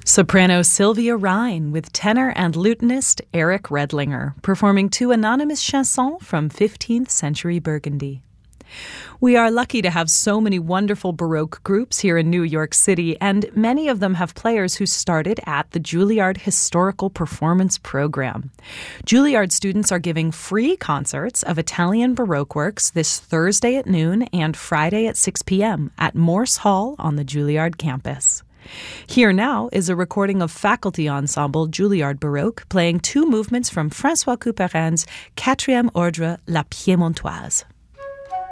Soprano Sylvia Rhine with tenor and lutenist Eric Redlinger performing two anonymous chansons from 15th century Burgundy. We are lucky to have so many wonderful Baroque groups here in New York City, and many of them have players who started at the Juilliard Historical Performance Program. Juilliard students are giving free concerts of Italian Baroque works this Thursday at noon and Friday at 6 p.m. at Morse Hall on the Juilliard campus. Here now is a recording of faculty ensemble Juilliard Baroque playing two movements from François Couperin's Quatrième Ordre La Piémontoise.